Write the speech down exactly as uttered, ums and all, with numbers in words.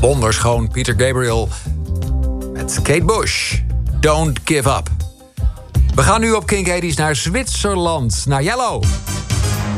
wonderschoon Peter Gabriel met Kate Bush. Don't give up. We gaan nu op Kink eighties naar Zwitserland, naar Yellow.